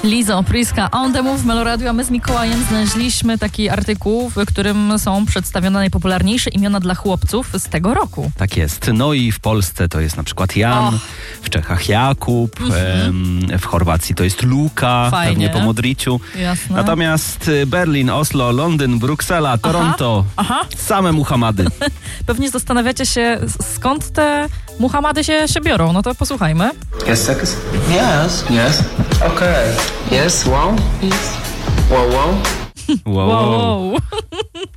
Lizo, Priska, On The Move w Meloradio, a my z Mikołajem znaleźliśmy taki artykuł, w którym są przedstawione najpopularniejsze imiona dla chłopców z tego roku. Tak jest. No i w Polsce to jest na przykład Jan, w Czechach Jakub, w Chorwacji to jest Luka, Fajnie. pewnie po Modriciu. Jasne. Natomiast Berlin, Oslo, Londyn, Bruksela, Toronto, same Muhammady. Pewnie zastanawiacie się, skąd te Muhammady się biorą. No to posłuchajmy. Yes, seconds? Yes. Yes. Okay. Yes, wow. Yes. Wow, wow. Wow.